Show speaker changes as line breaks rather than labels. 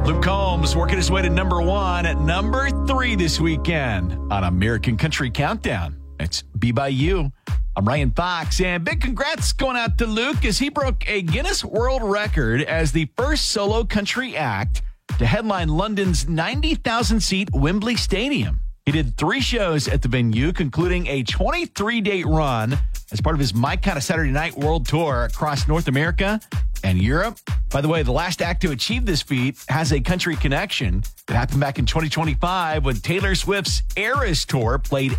Luke Combs working his way to number 1 at number 3 this weekend on American Country Countdown. It's Be By You. I'm Ryan Fox, and big congrats going out to Luke as he broke a Guinness World Record as the first solo country act to headline London's 90,000-seat Wembley Stadium. He did 3 shows at the venue, concluding a 23-date run as part of his My Kind of Saturday Night World Tour across North America and Europe. By the way, the last act to achieve this feat has a country connection. It happened back in 2025 when Taylor Swift's Eras Tour played